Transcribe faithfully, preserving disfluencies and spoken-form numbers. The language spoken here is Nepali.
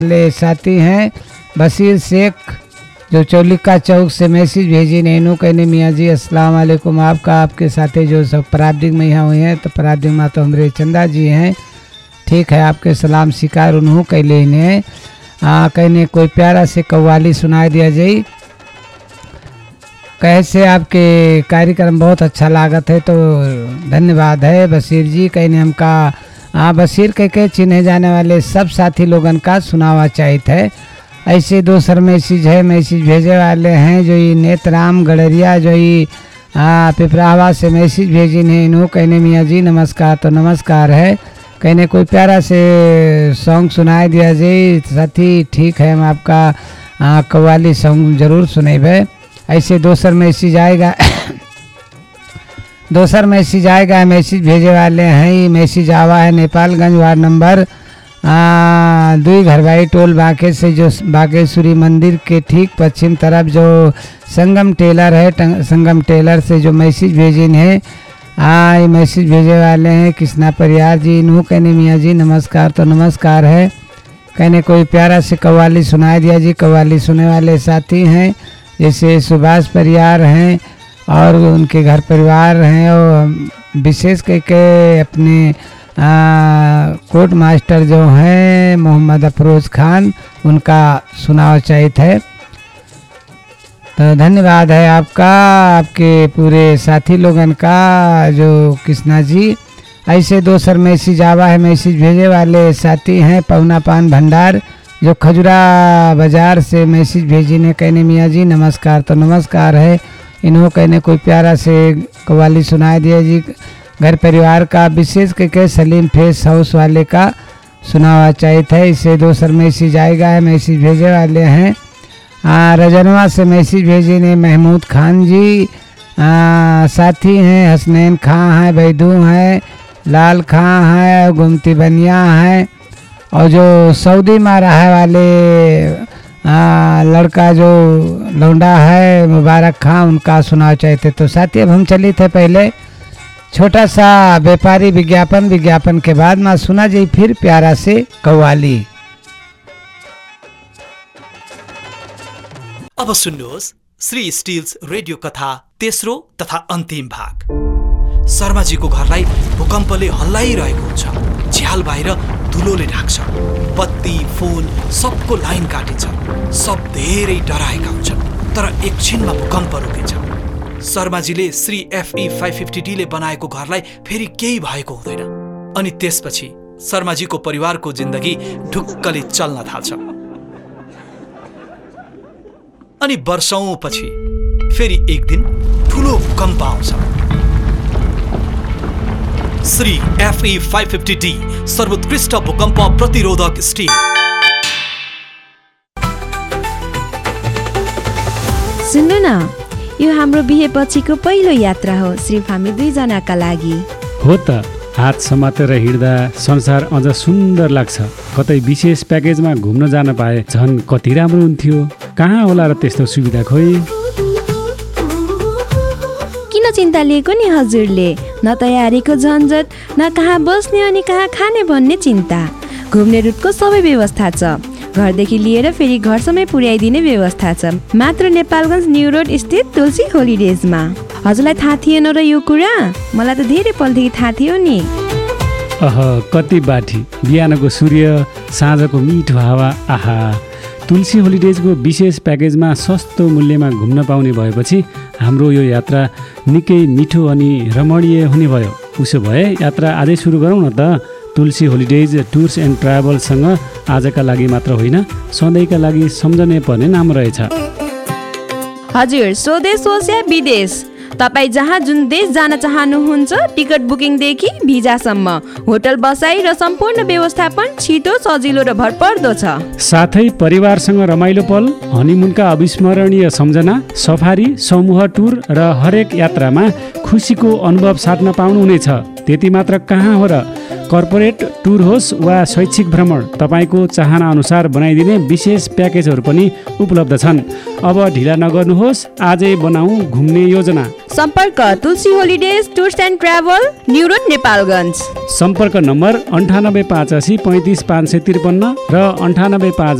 ले साथी हैं बशीर शेख जो चौलिका चौक से मैसेज भेजी नैनू कहने मियाँ जी अस्सलाम वालेकुम। आपका आपके साथी जो सब प्राब्दिक में यहाँ हुए हैं तो प्राब्दिक माँ तो हमारे चंदा जी हैं। ठीक है, आपके सलाम शिकार उन्हों कहले इन्हें कहने कोई प्यारा से कव्वाली सुना दिया जाए। कैसे आपके कार्यक्रम बहुत अच्छा लागत है तो धन्यवाद है बशीर जी। कहने हमका हाँ बशीर कह के चिन्हे जाने वाले सब साथी लोगन का सुनावा चाहिए है। ऐसे दोसर मैसेज है मैसेज भेजे वाले हैं जो ये नेतराम गड़रिया जो ये पिपरावा से मैसेज भेजी ने इन्हों कहने मियाँ जी नमस्कार। तो नमस्कार है, कहने कोई प्यारा से सॉन्ग सुनाए दिया जाए साथी। ठीक है, हम आपका कव्वाली सॉन्ग जरूर सुनेबे। ऐसे दोसर मैसेज आएगा दोसर मैसेज आएगा मैसेज भेजे वाले हैं। ये मैसेज आवा है नेपालगंज वार्ड नंबर दुई घरबाई टोल बांके से जो बागेश्वरी मंदिर के ठीक पश्चिम तरफ जो संगम टेलर है, संगम टेलर से जो मैसेज भेजे हैं हाँ ये मैसेज भेजे वाले हैं कृष्णा परियार जी। इन्हों कहने मियाँ जी नमस्कार। तो नमस्कार है, कहने कोई प्यारा से कव्वाली सुनाई दिया जी। कव्वाली सुने वाले साथी हैं जैसे सुभाष परियार हैं और उनके घर परिवार हैं और विशेष करके अपने कोर्ट मास्टर जो हैं मोहम्मद अफरोज खान उनका सुनाव चाहिए है। तो धन्यवाद है आपका आपके पूरे साथी लोगन का जो कृष्णा जी। ऐसे दोसर मैसेज आवा है मैसेज भेजे वाले साथी हैं पवना पान भंडार जो खजुरा बाजार से मैसेज भेजी ने कहने मियाँ जी नमस्कार। तो नमस्कार है, इन्हों कहने कोई प्यारा से कव्वाली सुनाए दिया जी। घर परिवार का विशेष करके सलीम फेस हाउस वाले का सुनावा चाहिए था। इससे दोसर मैसेज आएगा है मैसेज भेजे वाले हैं आ, रजनवा से मैसेज भेजे ने महमूद खान जी। आ, साथी हैं हसनैन खां हैं, बैदू हैं, लाल खां हैं, गुमती बनिया हैं और जो सऊदी में रहे वाले आ, लड़का जो लौंडा है मुबारक खां उनका सुनाव चाहिए थे। तो साथी अब हम चले थे पहले छोटा सा व्यापारी विज्ञापन विज्ञापन के बाद में सुना जाए फिर प्यारा से कव्वाली। अब सुन्नुहोस् श्री स्टिल्स रेडियो कथा तेस्रो तथा अन्तिम भाग। शर्माजीको घरलाई भूकम्पले हल्लाइरहेको हुन्छ। झ्याल बाहिर धुलोले ढाक्छ, बत्ती फोन सबको लाइन काटिन्छ। सब धेरै डराएका हुन्छन् तर एकछिनमा भूकम्प रोकिन्छ। शर्माजीले Shri FE five fifty D ले बनाएको घरलाई फेरि केही भएको हुँदैन। अनि त्यसपछि शर्माजीको परिवारको जिन्दगी ढुक्कले चल्न थाल्छ। अनि वर्षौंपछि फेरि एक दिन ठुलो भूकम्प आउँछ। Shri FE five fifty D सर्वोत्कृष्ट भूकम्प प्रतिरोधक स्टिल। सुन्नु न, यो हाम्रो बिहेपछिको पहिलो यात्रा हो सिर्फ हामी दुईजनाका लागि। हो त, हात समातेर हिँड्दा संसार अझ सुन्दर लाग्छ। कतै विशेष प्याकेजमा घुम्न जान पाए झन् कति राम्रो हुन्थ्यो। कहाँ होला र त्यस्तो सुविधा खोइ। किन चिन्ता लिएको नि हजुरले? न तयारीको झन्झट, न कहाँ बस्ने अनि कहाँ खाने भन्ने चिन्ता। घुम्ने रुटको सबै व्यवस्था छ। घरदेखि लिएर फेरि घरसम्मै पुर्याइदिने व्यवस्था छ। मात्र नेपालगञ्ज न्यू रोड स्थित तुलसी होलिडेजमा। हजुरलाई थाहा थिएन र यो कुरा? मलाई त धेरै पलदेखि थाहा थियो नि। अह कति बाठी, बिहानको सूर्य, साँझको मिठो हावा। आहा, तुलसी होलिडेजको विशेष प्याकेजमा सस्तो मूल्यमा घुम्न पाउने भएपछि हाम्रो यो यात्रा निकै मिठो अनि रमणीय हुने भयो। उसो भए यात्रा आजै सुरु गरौँ न त। तुलसी होलिडेज टुर्स एन्ड ट्राभल्ससँग आजका लागि मात्र होइन सधैँका लागि सम्झनै पर्ने नाम रहेछ। हजुर, स्वदेश होस् या विदेश, तपाईँ जहाँ जुन देश जान चाहनुहुन्छ टिकट बुकिङदेखि भिजासम्म होटल बसाई र सम्पूर्ण व्यवस्थापन छिटो सजिलो र भरपर्दो छ। साथै परिवारसँग रमाइलो पल, हनीमुनका अविस्मरणीय सम्झना, सफारी, समूह टुर र हरेक यात्रामा खुसीको अनुभव साट्न पाउनुहुनेछ। त्यति मात्र कहाँ हो र, कर्पोरेट टुर होस् वा शैक्षिक भ्रमण तपाईँको चाहना अनुसार बनाइदिने विशेष प्याकेजहरू पनि उपलब्ध छन्। अब ढिला नगर्नुहोस्, आजै बनाऊ घुम्ने योजना। सम्पर्क तुलसी holidays tours and travel, new road, Nepalgunj. सम्पर्क नम्बर अन्ठानब्बे पाँच असी पैँतिस पाँच सय त्रिपन्न र अन्ठानब्बे पाँच